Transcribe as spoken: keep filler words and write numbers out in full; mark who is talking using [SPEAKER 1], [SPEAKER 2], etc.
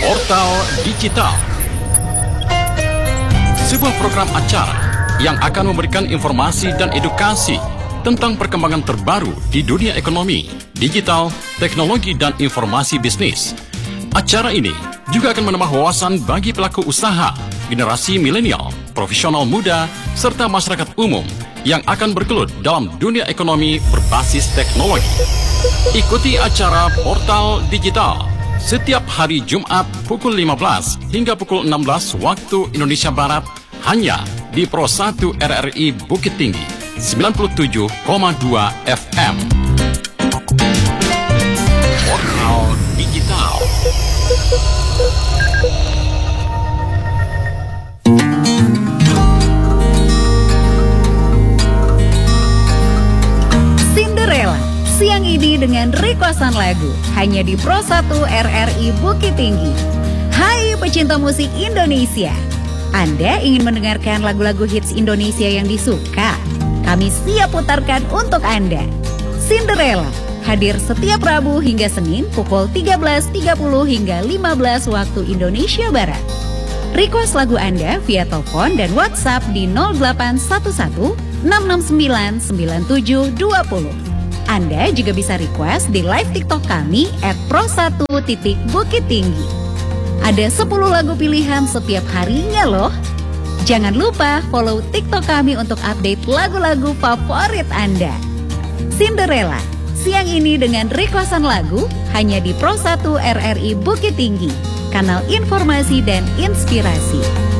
[SPEAKER 1] Portal Digital, sebuah program acara yang akan memberikan informasi dan edukasi tentang perkembangan terbaru di dunia ekonomi, digital, teknologi, dan informasi bisnis. Acara ini juga akan menambah wawasan bagi pelaku usaha, generasi milenial, profesional muda, serta masyarakat umum yang akan bergelut dalam dunia ekonomi berbasis teknologi. Ikuti acara Portal Digital setiap hari Jumat pukul lima belas hingga pukul enam belas waktu Indonesia Barat hanya di Pro satu R R I Bukit Tinggi sembilan puluh tujuh koma dua F M. Portal Digital.
[SPEAKER 2] Cinderella, siang ini dengan requestan lagu hanya di Pro satu R R I Bukit Tinggi. Hai pecinta musik Indonesia, Anda ingin mendengarkan lagu-lagu hits Indonesia yang disuka? Kami siap putarkan untuk Anda. Cinderella hadir setiap Rabu hingga Senin pukul tiga belas tiga puluh hingga lima belas waktu Indonesia Barat. Request lagu Anda via telepon dan WhatsApp di nol delapan satu satu enam enam sembilan sembilan tujuh dua nol. Anda juga bisa request di live TikTok kami at pro satu titik Bukit Tinggi. Ada sepuluh lagu pilihan setiap harinya loh. Jangan lupa follow TikTok kami untuk update lagu-lagu favorit Anda. Cinderella, siang ini dengan requestan lagu hanya di Pro satu R R I Bukit Tinggi, kanal informasi dan inspirasi.